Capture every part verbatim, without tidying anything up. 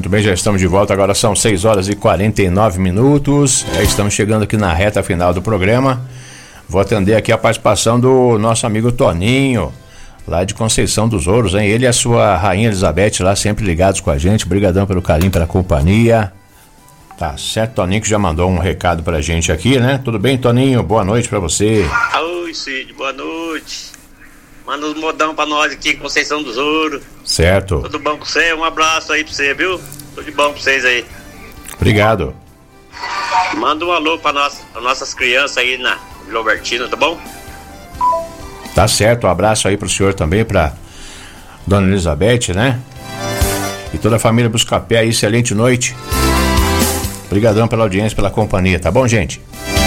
Muito bem, já estamos de volta, agora são seis horas e quarenta e nove minutos, já estamos chegando aqui na reta final do programa. Vou atender aqui a participação do nosso amigo Toninho, lá de Conceição dos Ouros, hein? Ele e a sua rainha Elizabeth lá sempre ligados com a gente, brigadão pelo carinho, pela companhia. Tá certo, Toninho que já mandou um recado pra gente aqui, né? Tudo bem, Toninho? Boa noite pra você. Oi, Cid, boa noite. Manda um modão pra nós aqui em Conceição dos Ouros. Certo. Tudo bom com você? Um abraço aí pra você, viu? Tudo de bom pra vocês aí. Obrigado. Manda um alô pra, nós, pra nossas crianças aí na Vila Albertina, tá bom? Tá certo, um abraço aí pro senhor também, pra Dona Elizabeth, né? E toda a família Buscapé aí, excelente noite. Obrigadão pela audiência, pela companhia, tá bom, gente?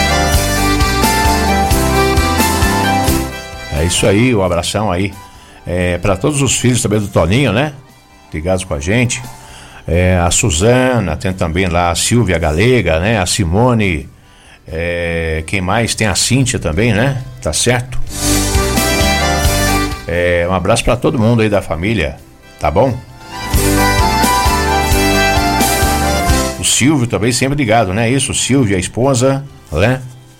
É isso aí, o um abração aí é, para todos os filhos também do Toninho, né? Ligados com a gente. É, a Suzana, tem também lá a Silvia Galega, né? A Simone, é, quem mais? Tem a Cíntia também, né? Tá certo? É, um abraço para todo mundo aí da família, tá bom? O Silvio também sempre ligado, né? Isso, o Silvio, a esposa, né?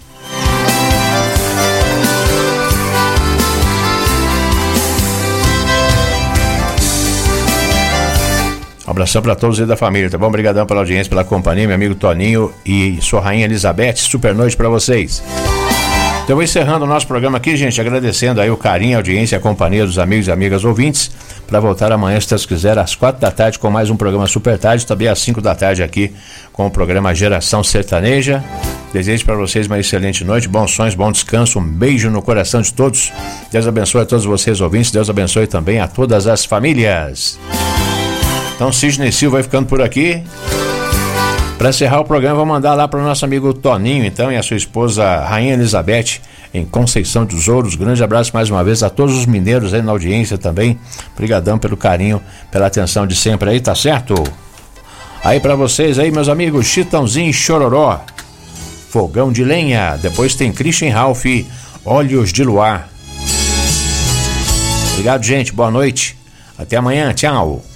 Um abração para todos aí da família, tá bom? Obrigadão pela audiência, pela companhia, meu amigo Toninho e sua rainha Elizabeth, super noite para vocês. Então, vou encerrando o nosso programa aqui, gente, agradecendo aí o carinho, a audiência, a companhia dos amigos e amigas ouvintes, para voltar amanhã, se Deus quiser, às quatro da tarde, com mais um programa Super Tarde, também às cinco da tarde aqui, com o programa Geração Sertaneja. Desejo para vocês uma excelente noite, bons sonhos, bom descanso, um beijo no coração de todos. Deus abençoe a todos vocês ouvintes, Deus abençoe também a todas as famílias. Então, Sidney Silva vai ficando por aqui. Para encerrar o programa, vou mandar lá para o nosso amigo Toninho, então, e a sua esposa Rainha Elizabeth, em Conceição dos Ouros. Grande abraço mais uma vez a todos os mineiros aí na audiência também. Obrigadão pelo carinho, pela atenção de sempre aí, tá certo? Aí para vocês aí, meus amigos, Chitãozinho e Chororó, Fogão de Lenha. Depois tem Christian Ralph, Olhos de Luar. Obrigado, gente. Boa noite. Até amanhã. Tchau.